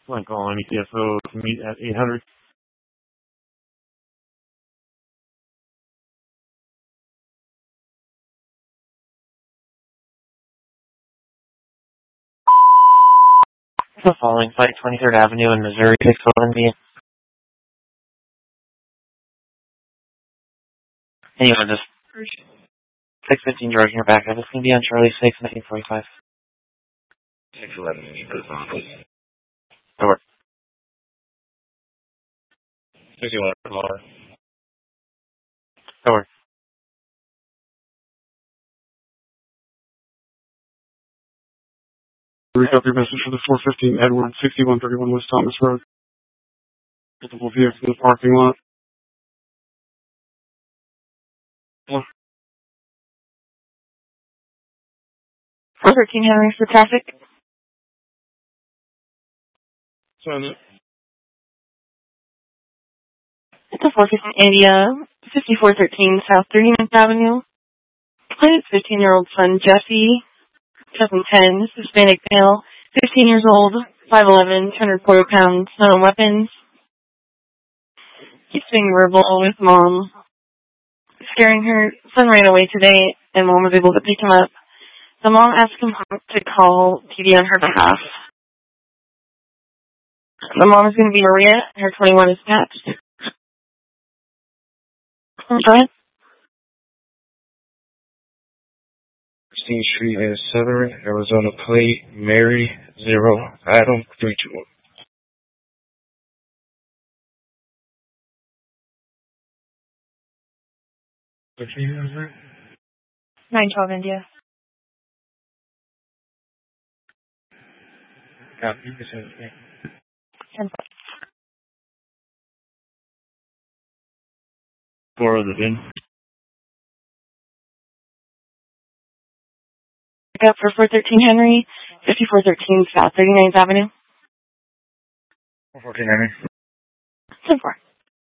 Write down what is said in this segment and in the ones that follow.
One call on ETFO to meet at 800. The following flight, 23rd Avenue in Missouri, 611B. Anyone just 615 George in your back. This is going to be on Charlie 6, 1945. 611. Over. 61 caller. Over. Read out your message for the 415 Edward, 6131 West Thomas Road. Multiple vehicles in the parking lot. 413 Henry for traffic. Send it. It's a 415 India, 5413 South 39th Avenue. Client's 15-year-old son, Jesse, 2010, Hispanic male, 15 years old, 5'11", 240 pounds, no weapons. He's being verbal with mom, scaring her. Son ran away today, and mom was able to pick him up. The mom asked him to call PD on her behalf. The mom is going to be Maria, and her 21 is patched. Go ahead. Christine Street in Southern Arizona, plate Mary 0 Adam 321. What's your name? 912 India. Copy. 10. Four of the bin. Pick up for 413 Henry, 5413 South 39th Avenue. 414 Henry. 10-4.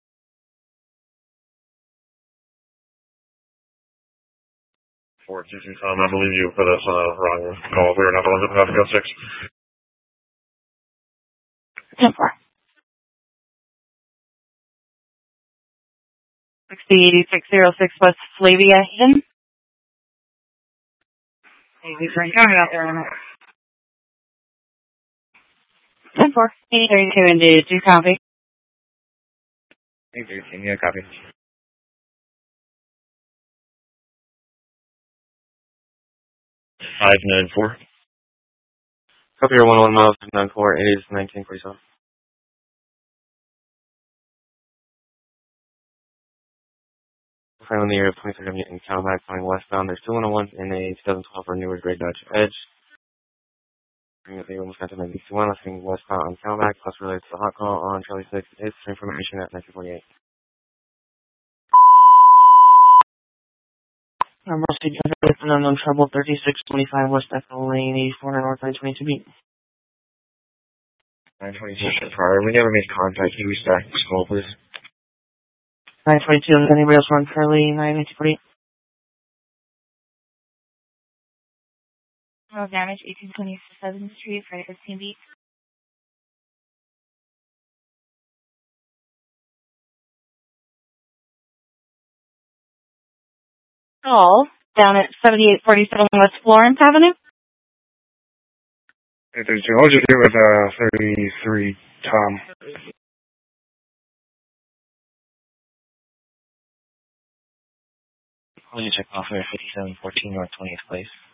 I believe you put us wrong call. We were not the ones that have to go 6. 10-4. 608606 West Flavia Hayden. Hey, Frank, coming out there on it. 10-4. 832 Indeed. Do you copy? 813, yeah, copy. 594. Copy your 101 miles 94. It is 1947. Final in the area of 23rd Avenue in Calabac, flying westbound. There's 201 in a 2012 or newer gray Dodge Edge. Bringing up the Wisconsin 61, listening westbound on Calabac, plus related to the hot call on Charlie 6. It's information at 1948. Mostly with an unknown trouble, 3625 West Ethel Lane, 84 North 922 beat. 926 prior. We never made contact. Can you restart this call, please? 922, does anybody else run Curly, 948? Road damage, 1827th Street, Friday 15 beat. Call down at 7847 West Florence Avenue. 832. I'll just give it 33 Tom. I'll check off there, 5714 North 20th Place.